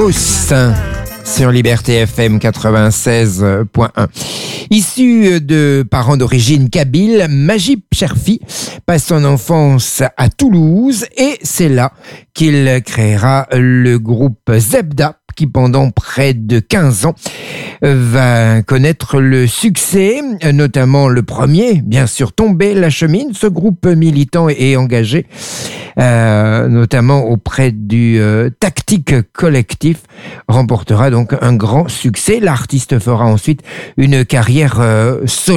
Tous sur Liberté FM 96.1. Issu de parents d'origine kabyle, Majib Cherfi passe son enfance à Toulouse et c'est là qu'il créera le groupe Zebda qui pendant près de 15 ans va connaître le succès, notamment le premier, bien sûr, Tomber la chemine. Ce groupe militant et engagé, notamment auprès du Tactique Collectif, remportera donc un grand succès. L'artiste fera ensuite une carrière solo.